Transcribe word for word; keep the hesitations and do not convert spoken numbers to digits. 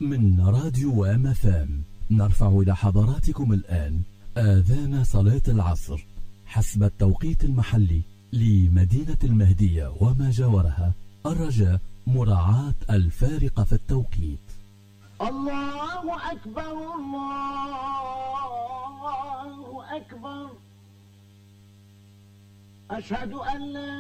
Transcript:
من راديو أم اف ام نرفع إلى حضراتكم الآن آذان صلاة العصر حسب التوقيت المحلي لمدينة المهدية وما جاورها، الرجاء مراعاة الفارق في التوقيت. الله أكبر الله أكبر، أشهد أن لا